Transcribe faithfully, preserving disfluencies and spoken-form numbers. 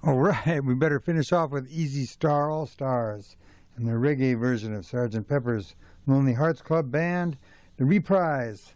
All right, we better finish off with Easy Star All Stars and the reggae version of Sergeant Pepper's Lonely Hearts Club Band, The Reprise.